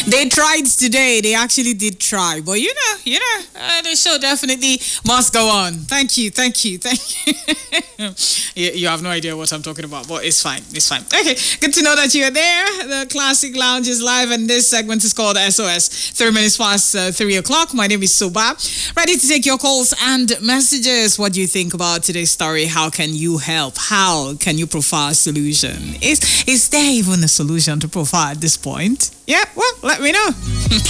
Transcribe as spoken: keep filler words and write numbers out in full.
They tried today. They actually did try. But you know, you know, uh, the show definitely must go on. Thank you, thank you, thank you. you. You have no idea what I'm talking about, but it's fine. It's fine. Okay, good to know that you're there. The Classic Lounge is live, and this segment is called S O S. Three minutes past uh, three o'clock. My name is Suba. Ready to take your calls and messages. What do you think about today's story? How can you help? How can you provide a solution? Is, is there even a solution to provide at this point? Yeah, well, let me know.